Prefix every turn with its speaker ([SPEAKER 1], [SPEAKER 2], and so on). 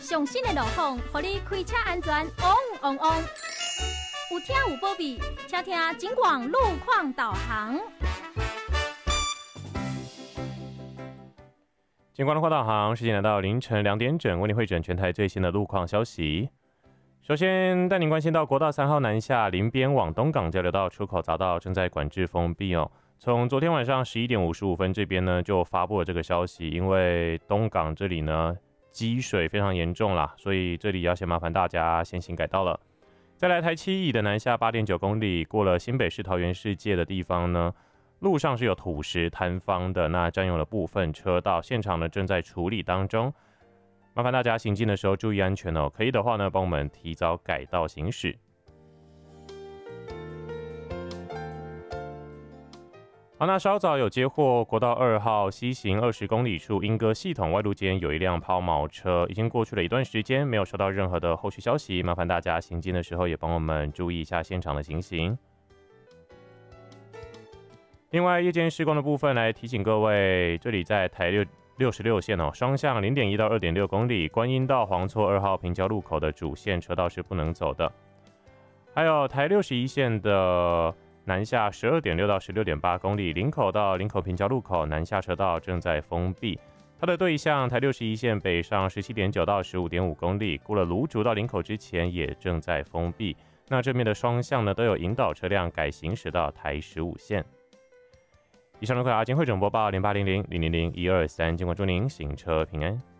[SPEAKER 1] 上新的路况，让你开车安全旺旺旺。有听有保庇，请听警广路况导航。
[SPEAKER 2] 警广路况导航，时间来到凌晨2点整，为您汇整全台最新的路况消息。首先带您关心到国道3号南下林边往东港交流道出口匝道正在管制封闭哦。从昨天晚上11点55分这边呢就发布了这个消息，因为东港这里呢积水非常严重啦，所以这里要先麻烦大家先行改道了。再来台七乙的南下8.9公里，过了新北市桃园市界的地方呢，路上是有土石坍方的，那占用了部分车道，现场呢正在处理当中。麻烦大家行进的时候注意安全哦，可以的话呢，帮我们提早改道行驶。好，那稍早有接获国道2号西行20公里处莺歌系统外路间有一辆抛锚车，已经过去了一段时间，没有收到任何的后续消息，麻烦大家行进的时候也帮我们注意一下现场的情形。另外，夜间施工的部分来提醒各位，这里在台66线哦，双向0.1到2.6公里，观音到黄厝2号平交路口的主线车道是不能走的。还有台61线的南下12.6到16.8公里，林口到林口平交路口南下车道正在封闭。它的对向台61线北上17.9到15.5公里，过了芦竹到林口之前也正在封闭。那这边的双向呢都有引导车辆改行驶到台15线。以上的快阿金汇总播报0800000123，尽管祝您行车平安。